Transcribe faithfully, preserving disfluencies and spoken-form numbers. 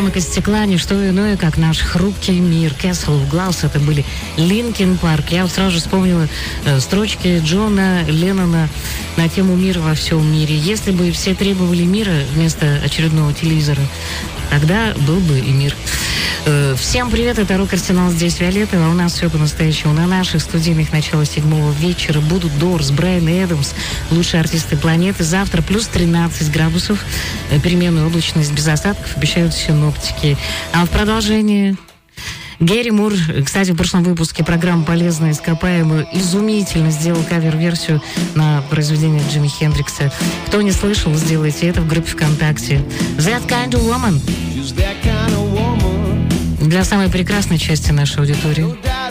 замок из стекла, не что иное, как наш хрупкий мир. Castle of Glass, это были Линкин Парк. Я вот сразу же вспомнила э, строчки Джона Леннона на тему мира во всем мире. Если бы все требовали мира вместо очередного телевизора, тогда был бы и мир. Э, всем привет, это Рок-Арсенал, здесь Виолетта, а у нас все по-настоящему. На наших студийных начало седьмого вечера будут Дорс, Брайан Эдамс, лучшие артисты планеты. Завтра плюс тринадцать градусов, э, переменную облачность без осадков, обещают синоптики. А в продолжении... Гэри Мур, кстати, в прошлом выпуске программы «Полезные ископаемые» изумительно сделал кавер-версию на произведение Джимми Хендрикса. Кто не слышал, сделайте это в группе ВКонтакте. That kind of woman. Для самой прекрасной части нашей аудитории.